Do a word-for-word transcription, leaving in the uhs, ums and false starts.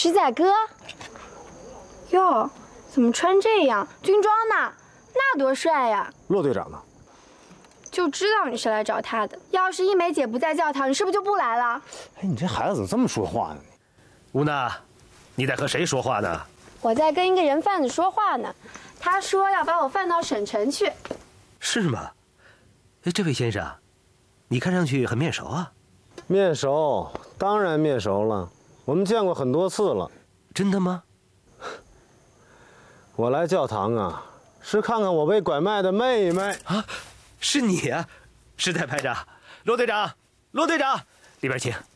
石仔哥，哟，怎么穿这样？军装呢？那多帅呀！ 骆队长呢？ 就知道你是来找他的。要是一梅姐不在教堂，你是不是就不来了？ 哎，你这孩子怎么这么说话呢？ 乌娜，你在和谁说话呢？ 我在跟一个人贩子说话呢，他说要把我贩到省城去。 是吗？哎，这位先生，你看上去很面熟啊。 面熟，当然面熟了，我们见过很多次了。 真的吗？ 我来教堂啊，是看看我被拐卖的妹妹啊。是你啊，石仔排长，罗队长，罗队长，里边请。